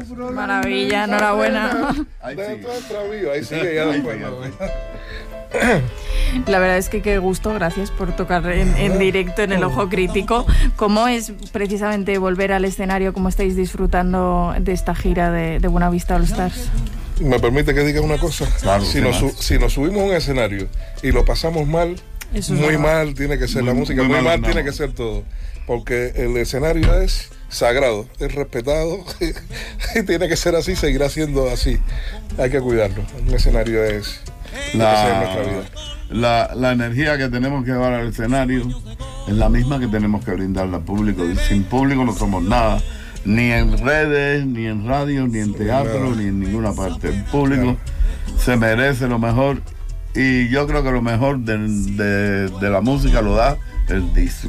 Maravilla, enhorabuena. Ahí sigue ya después. La verdad es que qué gusto, gracias por tocar en directo en el Ojo Crítico. ¿Cómo es precisamente volver al escenario? ¿Cómo estáis disfrutando de esta gira de Buenavista All Stars? ¿Me permite que diga una cosa? Claro, si nos subimos a un escenario y lo pasamos mal, muy mal tiene que ser la música, muy mal tiene que ser todo. Porque el escenario es sagrado, es respetado y tiene que ser así, seguirá siendo así. Hay que cuidarlo. Un escenario es nuestra vida. La energía que tenemos que llevar al escenario es la misma que tenemos que brindarle al público. Sin público no somos nada, ni en redes, ni en radio, ni en teatro, ni en ninguna parte. El público se merece lo mejor, y yo creo que lo mejor de la música lo da el disfrute.